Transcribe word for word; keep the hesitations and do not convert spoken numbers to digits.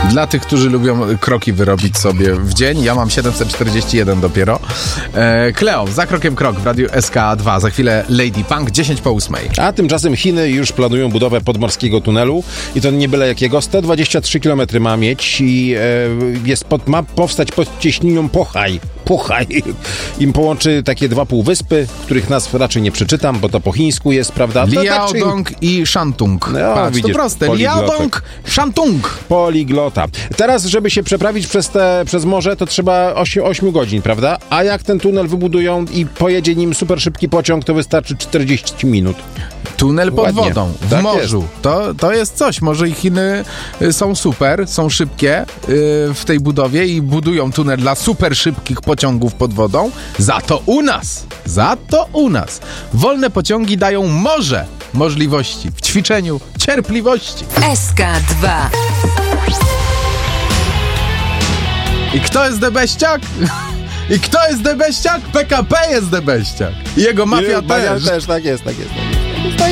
Dla tych, którzy lubią kroki wyrobić sobie w dzień, ja mam siedemset czterdzieści jeden dopiero. E, Kleo, za krokiem krok w Radiu S K dwa. Za chwilę Lady Punk, dziesięć po ósmej. A tymczasem Chiny już planują budowę podmorskiego tunelu i to nie byle jakiego. sto dwadzieścia trzy kilometry ma mieć i e, jest pod, ma powstać pod cieśniną Pochaj. Pochaj. Im połączy takie dwa półwyspy, których nazw raczej nie przeczytam, bo to po chińsku jest, prawda? Liaodong tak, czy... i Shantung. No, Patrz, widzisz, to proste. poliglota. Liaodong, Shantung. Poliglota. Teraz, żeby się przeprawić przez, te, przez morze, to trzeba osiem godzin, prawda? A jak ten tunel wybudują i pojedzie nim super szybki pociąg, to wystarczy czterdzieści minut. Tunel pod Ładnie. wodą, w Tak morzu. To, to jest coś. Może i Chiny są super, są szybkie yy, w tej budowie i budują tunel dla super szybkich pociągów pod wodą. Za to u nas, za to u nas wolne pociągi dają morze możliwości w ćwiczeniu cierpliwości. S K dwa. I kto jest debeściak? I kto jest debeściak? P K P jest debeściak. I jego mafia I, też. też. Tak jest, tak jest. Tak jest.